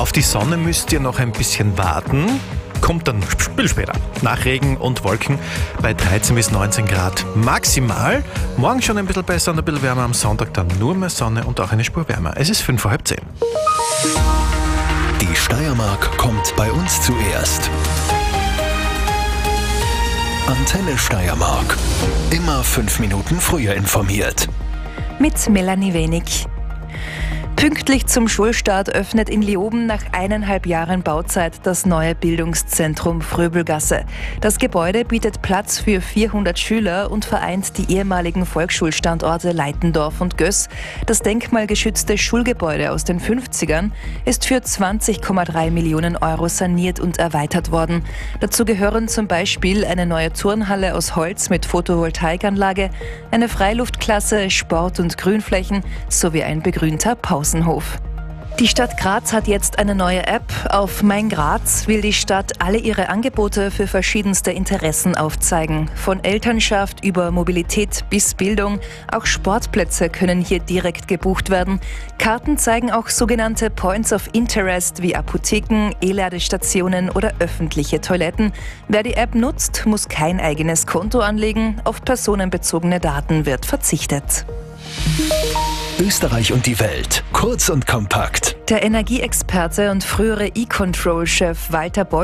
Auf die Sonne müsst ihr noch ein bisschen warten. Kommt dann viel später. Nach Regen und Wolken bei 13 bis 19 Grad maximal. Morgen schon ein bisschen besser und ein bisschen wärmer. Am Sonntag dann nur mehr Sonne und auch eine Spur wärmer. Es ist 5:30. Die Steiermark kommt bei uns zuerst. Antenne Steiermark. Immer 5 Minuten früher informiert. Mit Melanie Wenig. Pünktlich zum Schulstart öffnet in Leoben nach 1,5 Jahren Bauzeit das neue Bildungszentrum Fröbelgasse. Das Gebäude bietet Platz für 400 Schüler und vereint die ehemaligen Volksschulstandorte Leitendorf und Göß. Das denkmalgeschützte Schulgebäude aus den 50ern ist für 20,3 Millionen Euro saniert und erweitert worden. Dazu gehören zum Beispiel eine neue Turnhalle aus Holz mit Photovoltaikanlage, eine Freiluftklasse, Sport- und Grünflächen sowie ein begrünter Pausenhof. Die Stadt Graz hat jetzt eine neue App. Auf Mein Graz will die Stadt alle ihre Angebote für verschiedenste Interessen aufzeigen. Von Elternschaft über Mobilität bis Bildung. Auch Sportplätze können hier direkt gebucht werden. Karten zeigen auch sogenannte Points of Interest wie Apotheken, E-Ladestationen oder öffentliche Toiletten. Wer die App nutzt, muss kein eigenes Konto anlegen. Auf personenbezogene Daten wird verzichtet. Österreich und die Welt. Kurz und kompakt. Der Energieexperte und frühere E-Control-Chef Walter Boll